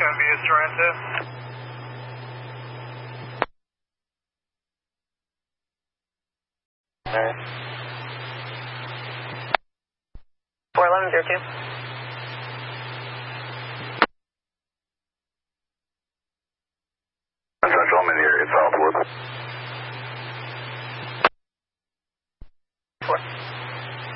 going to be a Sorrento. Alright. 41102. Central, I'm in the area southward.